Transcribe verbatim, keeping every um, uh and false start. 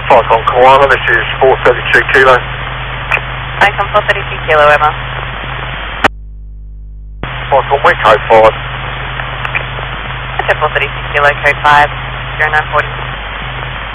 Falcon Koala, this is four thirty-two kilo. Falcon four thirty-two kilo, Emma. Falcon, we're code five. four thirty-two kilo, code five, zero nine forty.